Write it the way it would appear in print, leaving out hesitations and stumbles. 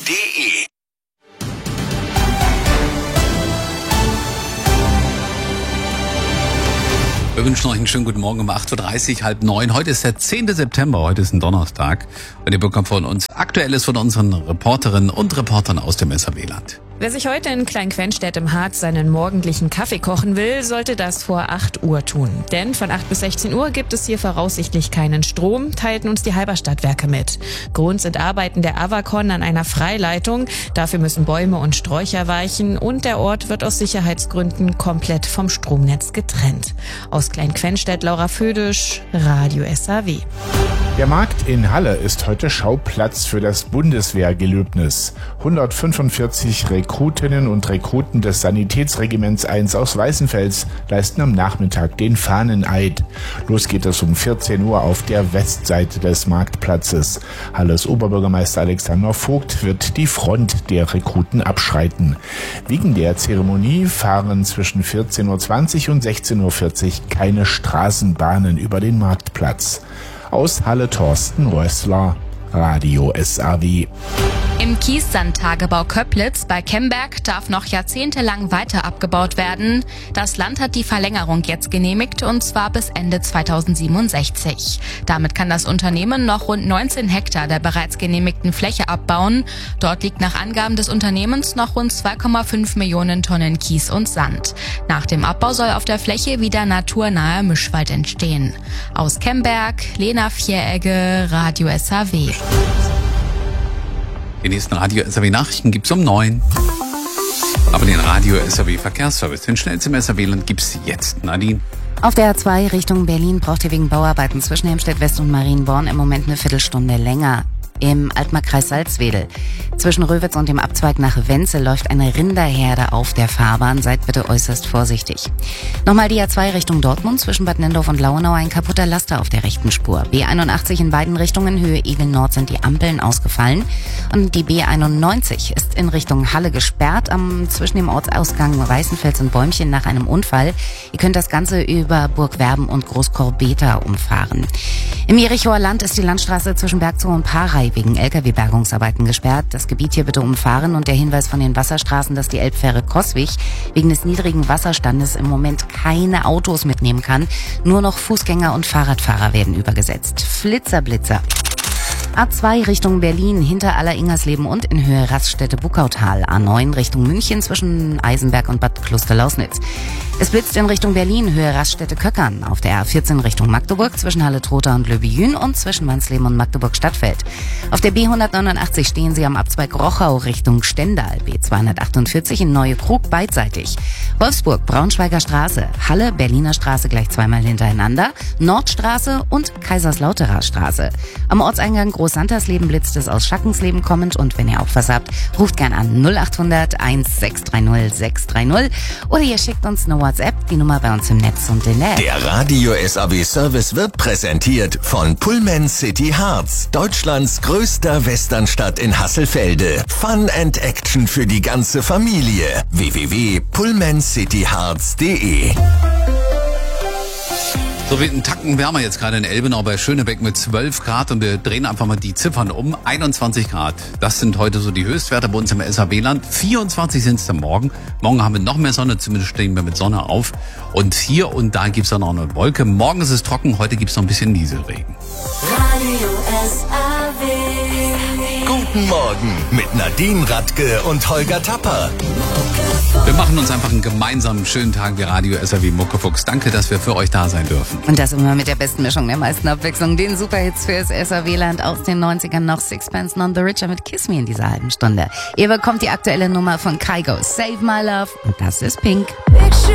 Wir wünschen euch einen schönen guten Morgen um 8.30 Uhr, 8:30. Heute ist der 10. September, heute ist ein Donnerstag. Und ihr bekommt von uns Aktuelles von unseren Reporterinnen und Reportern aus dem SAW-Land. Wer sich heute in Klein-Quenstedt im Harz seinen morgendlichen Kaffee kochen will, sollte das vor 8 Uhr tun. Denn von 8 bis 16 Uhr gibt es hier voraussichtlich keinen Strom, teilten uns die Halberstadtwerke mit. Grund sind Arbeiten der Avacon an einer Freileitung. Dafür müssen Bäume und Sträucher weichen und der Ort wird aus Sicherheitsgründen komplett vom Stromnetz getrennt. Aus Klein-Quenstedt, Laura Födisch, Radio SAW. Der Markt in Halle ist heute Schauplatz für das Bundeswehrgelöbnis. 145 Rekrutinnen und Rekruten des Sanitätsregiments 1 aus Weißenfels leisten am Nachmittag den Fahneneid. Los geht es um 14 Uhr auf der Westseite des Marktplatzes. Halles Oberbürgermeister Alexander Vogt wird die Front der Rekruten abschreiten. Wegen der Zeremonie fahren zwischen 14.20 Uhr und 16.40 Uhr keine Straßenbahnen über den Marktplatz. Aus Halle Thorsten Rössler, Radio SAW. Im Kiessandtagebau Köplitz bei Kemberg darf noch jahrzehntelang weiter abgebaut werden. Das Land hat die Verlängerung jetzt genehmigt und zwar bis Ende 2067. Damit kann das Unternehmen noch rund 19 Hektar der bereits genehmigten Fläche abbauen. Dort liegt nach Angaben des Unternehmens noch rund 2,5 Millionen Tonnen Kies und Sand. Nach dem Abbau soll auf der Fläche wieder naturnaher Mischwald entstehen. Aus Kemberg, Lena Vieregge, Radio SAW. Die nächsten Radio SAW Nachrichten gibt's um 9. Aber den Radio SAW Verkehrsservice, den schnellsten im SAW-Land gibt's jetzt. Nadine. Auf der A2 Richtung Berlin braucht ihr wegen Bauarbeiten zwischen Helmstedt West und Marienborn im Moment eine Viertelstunde länger. Im Altmarkkreis Salzwedel. Zwischen Röwitz und dem Abzweig nach Wenzel läuft eine Rinderherde auf der Fahrbahn. Seid bitte äußerst vorsichtig. Nochmal die A2 Richtung Dortmund. Zwischen Bad Nendorf und Lauenau ein kaputter Laster auf der rechten Spur. B81 in beiden Richtungen, Höhe Egel Nord, sind die Ampeln ausgefallen. Und die B91 ist in Richtung Halle gesperrt. Zwischen dem Ortsausgang Weißenfels und Bäumchen nach einem Unfall. Ihr könnt das Ganze über Burgwerben und Großkorbeta umfahren. Im Jerichoer Land ist die Landstraße zwischen Bergzow und Parei wegen Lkw-Bergungsarbeiten gesperrt. Das Gebiet hier bitte umfahren und der Hinweis von den Wasserstraßen, dass die Elbfähre Coswig wegen des niedrigen Wasserstandes im Moment keine Autos mitnehmen kann. Nur noch Fußgänger und Fahrradfahrer werden übergesetzt. Flitzer-Blitzer. A2 Richtung Berlin, hinter Aller-Ingersleben und in Höhe Raststätte-Buckautal. A9 Richtung München zwischen Eisenberg und Bad Kloster-Lausnitz. Es blitzt in Richtung Berlin, Höhe Raststätte-Köckern. Auf der A14 Richtung Magdeburg zwischen Halle-Trotha und Löbejün und zwischen Wansleben und Magdeburg-Stadtfeld. Auf der B189 stehen sie am Abzweig Rochau Richtung Stendal. B248 in Neue Krug beidseitig. Wolfsburg, Braunschweiger Straße, Halle, Berliner Straße gleich zweimal hintereinander, Nordstraße und Kaiserslauterer Straße. Am Ortseingang Groß-Santersleben blitzt es aus Schackensleben kommend und wenn ihr auch was habt, ruft gern an 0800 1630 630 oder ihr schickt uns eine WhatsApp, die Nummer bei uns im Netz und in der App. Der Radio SAW Service wird präsentiert von Pullman City Harz, Deutschlands größter Westernstadt in Hasselfelde. Fun and Action für die ganze Familie. www.pullmancityharz.de. So wird ein Tacken wärmer jetzt gerade in Elbenau bei Schönebeck mit 12 Grad und wir drehen einfach mal die Ziffern um. 21 Grad, das sind heute so die Höchstwerte bei uns im SAW-Land. 24 sind es dann morgen. Morgen haben wir noch mehr Sonne, zumindest stehen wir mit Sonne auf. Und hier und da gibt es dann auch noch eine Wolke. Morgen ist es trocken, heute gibt es noch ein bisschen Nieselregen. Radio SAW. Guten Morgen mit Nadine Radke und Holger Tapper. Wir machen uns einfach einen gemeinsamen schönen Tag wie Radio SAW Muckefuchs. Danke, dass wir für euch da sein dürfen. Und das immer mit der besten Mischung der meisten Abwechslung. Den Superhits fürs SAW-Land aus den 90ern, noch Sixpence None the Richer mit Kiss Me in dieser halben Stunde. Ihr bekommt die aktuelle Nummer von Kygo, Save My Love, und das ist Pink.